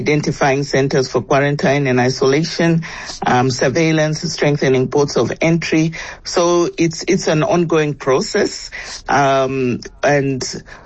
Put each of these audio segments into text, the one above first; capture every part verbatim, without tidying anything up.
identifying centers for quarantine and isolation, um, surveillance, strengthening ports of entry. So it's it's an ongoing process, um, and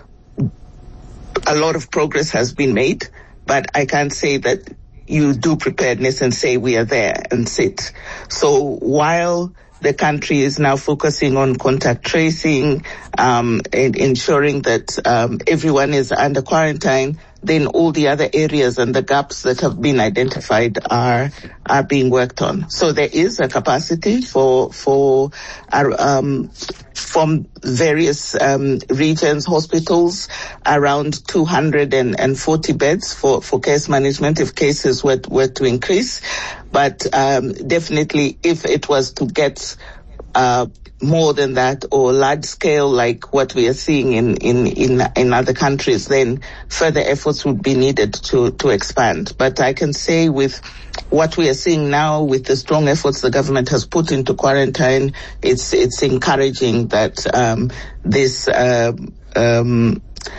a lot of progress has been made, but I can't say that you do preparedness and say we are there and sit. So while the country is now focusing on contact tracing um, and ensuring that um, everyone is under quarantine, then all the other areas and the gaps that have been identified are are being worked on. So there is a capacity for for our, um, from various um, regions, hospitals, around two hundred forty beds for, for case management if cases were, were to increase. But um, definitely if it was to get uh, more than that or large scale like what we are seeing in, in, in, in other countries, then further efforts would be needed to, to expand. But I can say with what we are seeing now, with the strong efforts the government has put into quarantine, it's, it's encouraging that um, this uh, um,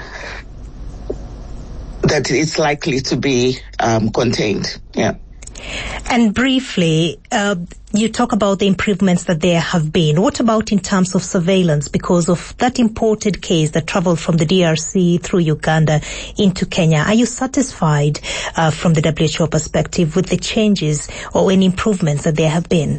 that it's likely to be um, contained. Yeah. And briefly, uh, you talk about the improvements that there have been. What about in terms of surveillance? Because of that imported case that traveled from the D R C through Uganda into Kenya, are you satisfied uh, from the W H O perspective with the changes or any improvements that there have been?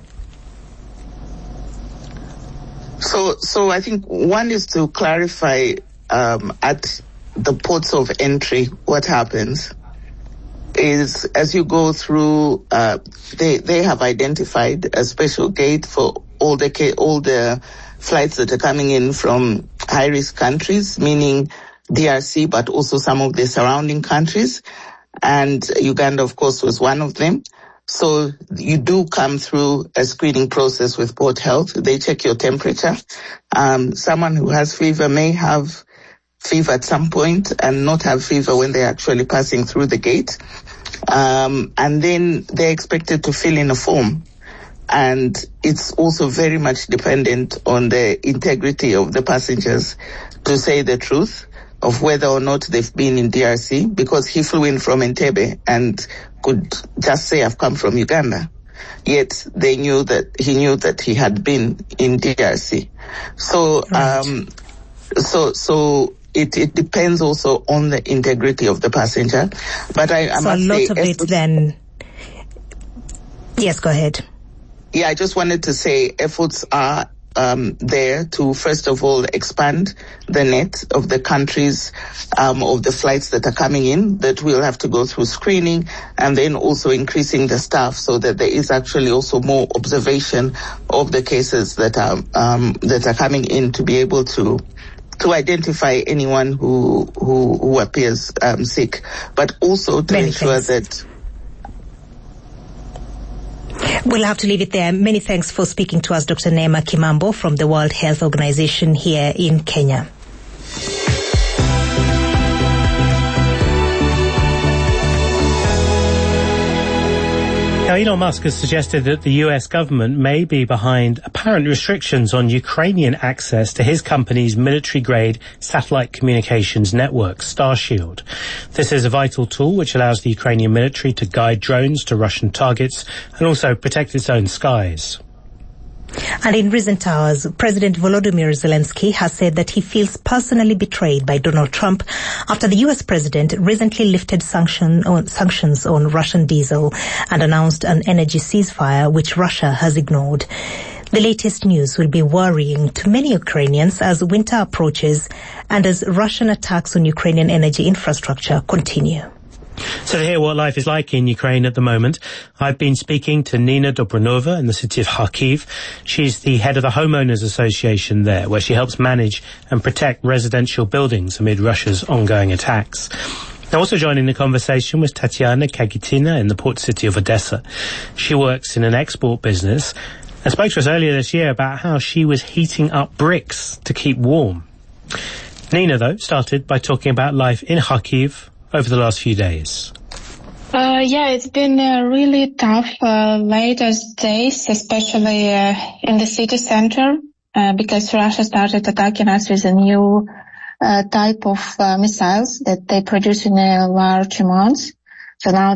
So, so I think one is to clarify um, at the ports of entry what happens. Is as you go through, uh, they they have identified a special gate for all the all the flights that are coming in from high risk countries, meaning D R C, but also some of the surrounding countries, and Uganda, of course, was one of them. So you do come through a screening process with Port Health. They check your temperature. Um, someone who has fever may have fever at some point and not have fever when they're actually passing through the gate. Um, and then they're expected to fill in a form. And it's also very much dependent on the integrity of the passengers to say the truth of whether or not they've been in D R C, because he flew in from Entebbe and could just say, I've come from Uganda. Yet they knew that he knew that he had been in D R C. So, right. um, so, so, It, it depends also on the integrity of the passenger. But I, I so must a lot say, of it then. Yes, go ahead. Yeah, I just wanted to say efforts are um, there to, first of all, expand the net of the countries, um, of the flights that are coming in, that we'll have to go through screening, and then also increasing the staff so that there is actually also more observation of the cases that are um, that are coming in to be able to to identify anyone who who, who appears um, sick, but also to Many ensure thanks. that... We'll have to leave it there. Many thanks for speaking to us, Doctor Neema Kimambo from the World Health Organization here in Kenya. Now, Elon Musk has suggested that the U S government may be behind apparent restrictions on Ukrainian access to his company's military-grade satellite communications network, Starshield. This is a vital tool which allows the Ukrainian military to guide drones to Russian targets and also protect its own skies. And in recent hours, President Volodymyr Zelensky has said that he feels personally betrayed by Donald Trump after the U S president recently lifted sanction on, sanctions on Russian diesel and announced an energy ceasefire which Russia has ignored. The latest news will be worrying to many Ukrainians as winter approaches and as Russian attacks on Ukrainian energy infrastructure continue. So to hear what life is like in Ukraine at the moment, I've been speaking to Nina Dobronova in the city of Kharkiv. She's the head of the Homeowners Association there, where she helps manage and protect residential buildings amid Russia's ongoing attacks. Now, also joining the conversation was Tatiana Kagitina in the port city of Odessa. She works in an export business and spoke to us earlier this year about how she was heating up bricks to keep warm. Nina, though, started by talking about life in Kharkiv over the last few days. Uh, yeah, it's been uh, really tough uh, latest days, especially uh, in the city center, uh, because Russia started attacking us with a new uh, type of uh, missiles that they produce in uh, large amounts. So now